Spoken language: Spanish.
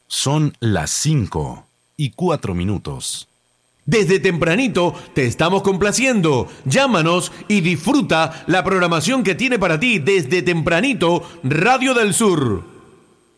Son las 5:04. Desde tempranito te estamos complaciendo. Llámanos y disfruta la programación que tiene para ti desde tempranito Radio del Sur.